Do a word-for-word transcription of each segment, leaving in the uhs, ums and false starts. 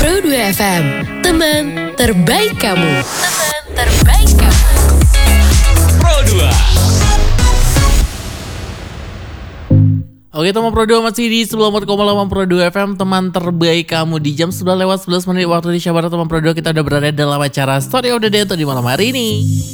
Pro dua F M, teman terbaik kamu. Teman terbaik kamu. Pro dua. Oke, teman Pro dua masih di sembilan puluh empat koma delapan Pro dua F M, teman terbaik kamu. Di jam sebelas lewat sebelas menit waktu di Barat, teman Pro dua, kita udah berada dalam acara Story of the Day untuk di malam hari ini.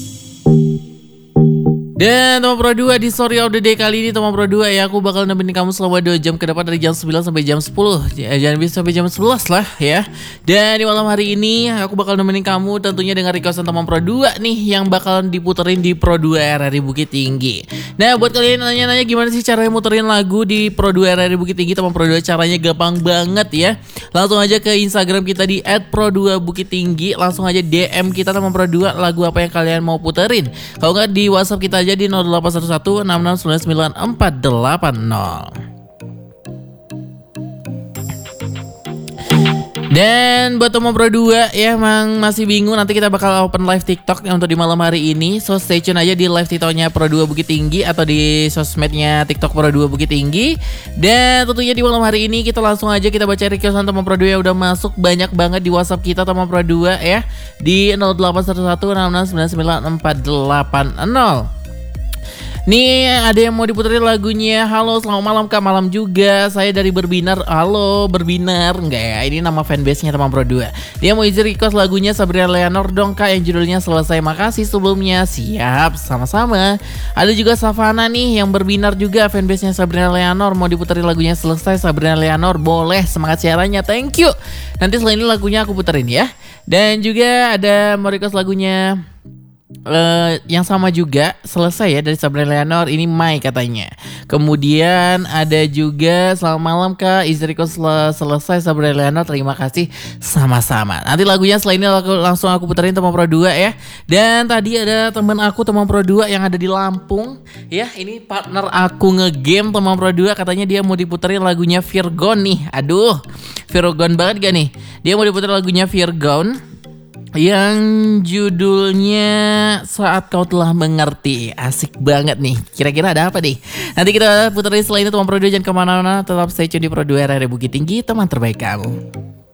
Dan teman Pro dua, di Story of the Day kali ini teman Pro dua ya, aku bakal nemenin kamu selama dua jam ke depan dari jam sembilan sampai jam sepuluh. Jangan bisa sampai jam sebelas lah ya. Dan di malam hari ini aku bakal nemenin kamu tentunya dengan requestan teman Pro dua nih yang bakalan diputerin di Pro dua R R I Bukit Tinggi. Nah, buat kalian nanya-nanya gimana sih caranya muterin lagu di Pro dua R R I Bukit Tinggi, teman Pro dua, caranya gampang banget ya. Langsung aja ke Instagram kita di et pro dua bukit tinggi, langsung aja D M kita teman Pro dua lagu apa yang kalian mau puterin. Kalau nggak di WhatsApp kita aja di nol delapan satu satu enam enam sembilan sembilan empat delapan nol. Dan buat teman Pro dua ya, emang masih bingung, nanti kita bakal open live TikTok untuk di malam hari ini. So stay tune aja di live TikToknya Pro dua Bukit Tinggi atau di sosmednya TikTok Pro dua Bukit Tinggi. Dan tentunya di malam hari ini kita langsung aja kita baca requestan teman Pro dua yang udah masuk banyak banget di WhatsApp kita teman Pro dua ya, di nol delapan satu satu enam enam sembilan sembilan empat delapan nol. Nih ada yang mau diputerin lagunya. Halo, selamat malam Kak. Malam juga, saya dari Berbinar. Halo Berbinar. Enggak ya, ini nama fanbase-nya teman Pro dua. Dia mau izin request lagunya Sabrina Leonor dong Kak, yang judulnya Selesai. Makasih sebelumnya. Siap, sama-sama. Ada juga Savana nih yang Berbinar juga, fanbase-nya Sabrina Leonor. Mau diputerin lagunya Selesai Sabrina Leonor. Boleh, semangat siarannya, thank you. Nanti selain ini lagunya aku puterin ya. Dan juga ada mau request lagunya Uh, yang sama juga Selesai ya dari Sabrina Leonor, ini Mai katanya. Kemudian ada juga selamat malam Kak, Izriko sel- Selesai Sabrina Leonor, terima kasih, sama-sama. Nanti lagunya selain ini aku, langsung aku puterin teman Pro dua ya. Dan tadi ada teman aku teman Pro dua yang ada di Lampung ya, ini partner aku ngegame teman Pro dua, katanya dia mau diputerin lagunya Virgon nih. Aduh, Virgon banget gak nih? Dia mau diputerin lagunya Virgon yang judulnya Saat Kau Telah Mengerti. Asik banget nih. Kira-kira ada apa nih? Nanti kita puterin selain itu teman Pro dua, jangan kemana-mana, tetap stay tune di Pro dua R R I Bukit Tinggi, teman terbaik kamu.